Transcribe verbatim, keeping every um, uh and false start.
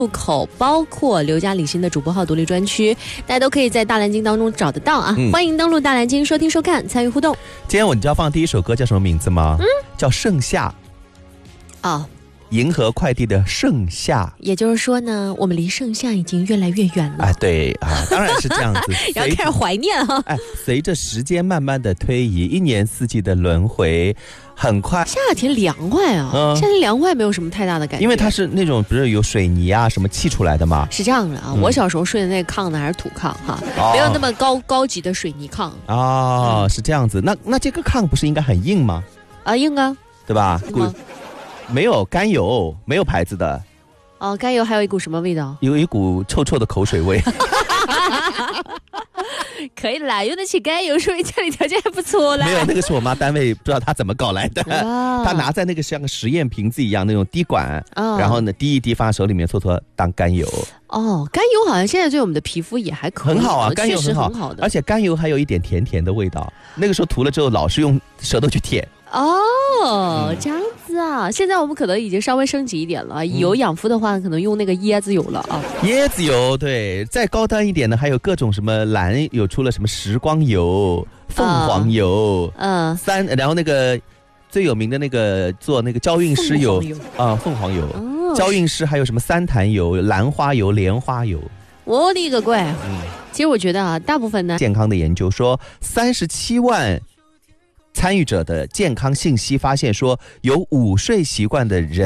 入口，包括刘嘉李欣的主播号独立专区，大家都可以在大蓝鲸当中找得到啊、嗯！欢迎登录大蓝鲸收听收看参与互动。 今天我你知道放第一首歌叫什么名字吗？嗯，叫盛夏。 哦， 银河快递的盛夏， 也就是说呢，我们离盛夏已经越来越远了。 哎，对啊，当然是这样子。 然后开始怀念哈、啊。 哎，随着时间慢慢的推移，一年四季的轮回。很快， 夏天凉快啊、嗯！夏天凉快没有什么太大的感觉， 因为它是那种不是有水泥啊什么砌出来的吗？ 是这样的啊、嗯，我小时候睡的那个炕呢还是土炕哈、哦，没有那么高高级的水泥炕哦、嗯，是这样子。那那这个炕不是应该很硬吗？ 啊，硬啊， 对吧？没有甘油，没有牌子的。 哦，甘油还有一股什么味道？ 有一股臭臭的口水味。 可以啦，用得起甘油，说明家里条件还不错啦。 没有，那个是我妈单位不知道她怎么搞来的，哦、她拿在那个像个实验瓶子一样那种滴管、哦，然后呢滴一滴放在手里面搓搓当甘油。哦， 甘油好像现在对我们的皮肤也还可以， 很好啊，甘油很好， 很好的， 而且甘油还有一点甜甜的味道。那个时候涂了之后，老是用舌头去舔。 哦、嗯，这样子啊！现在我们可能已经稍微升级一点了，以油养肤的话，可能用那个椰子油了啊。 椰子油，对，再高端一点的还有各种什么蓝，有出了什么时光油、凤凰油，嗯，三，然后那个最有名的那个做那个娇韵诗油啊，凤凰油，哦、娇韵诗还有什么三坛油、兰花油、莲花油。 我的个乖！嗯，其实我觉得啊，大部分呢， 健康的研究说，三十七万。参与者的健康信息发现说，有午睡习惯的人